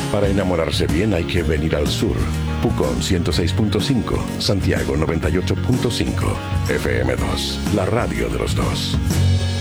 Para enamorarse bien hay que venir al sur. Pucón 106.5, Santiago 98.5, FM2, la radio de los dos.